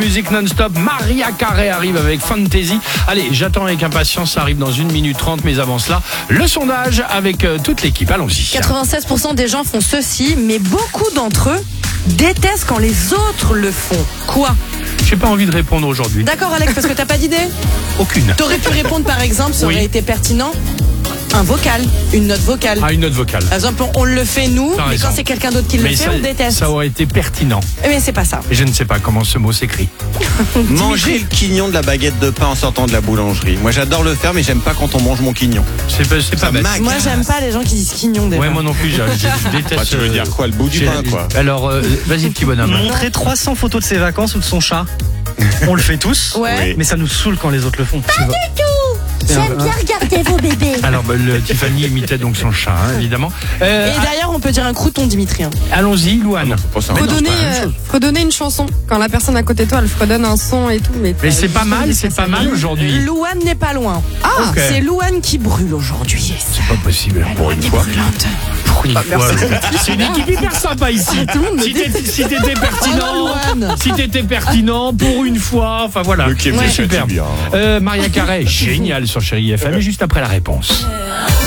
musique non-stop. Maria Carey arrive avec Fantasy. Allez, j'attends avec impatience, ça arrive dans 1 minute 30, mais avant cela, le sondage avec toute l'équipe. Allons-y. 96% des gens font ceci, mais beaucoup d'entre eux détestent quand les autres le font. Quoi ? J'ai pas envie de répondre aujourd'hui. D'accord Alex, parce que t'as pas d'idée ? Aucune. T'aurais pu répondre par exemple, ça aurait été pertinent, un vocal, une note vocale. Ah, une note vocale. Par exemple, on le fait nous, T'as mais raison. quand c'est quelqu'un d'autre qui le fait, on déteste. Ça aurait été pertinent. Mais c'est pas ça. Et je ne sais pas comment ce mot s'écrit. Manger le quignon de la baguette de pain en sortant de la boulangerie. Moi j'adore le faire, mais j'aime pas quand on mange mon quignon. C'est pas bête. Moi j'aime pas les gens qui disent quignon déjà. Ouais, moi non plus, je déteste. Bah, tu veux dire quoi, le bout du pain quoi? Alors, vas-y, petit bonhomme. Montrer 300 photos de ses vacances ou de son chat. On le fait tous, Ouais. mais ça nous saoule quand les autres le font. J'aime bien regarder vos bébés. Alors, Tiffany imitait donc son chat, évidemment. Et d'ailleurs, on peut dire un crouton, Dimitri. Allons-y, Louane. Faut donner une chanson. Quand la personne à côté de toi, elle fredonne un son et tout. Mais c'est pas mal aujourd'hui. Louane n'est pas loin. Ah, ok. C'est Louane qui brûle aujourd'hui. C'est pas possible, pour une fois. Pour une fois. C'est une équipe hyper sympa ici. Si t'étais pertinent, pour une fois, enfin voilà. Ok, C'est c'est super. bien. Maria Carey, génial sur Chérie FM, et juste après la réponse.